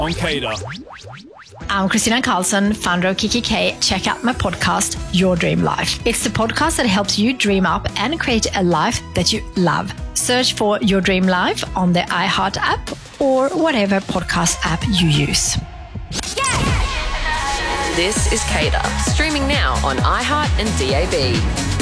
on Cater. I'm Christina Carlson, founder of Kiki K. Check out my podcast, Your Dream Life. It's the podcast that helps you dream up and create a life that you love. Search for Your Dream Life on the iHeart app or whatever podcast app you use. This is Cater, streaming now on iHeart and DAB.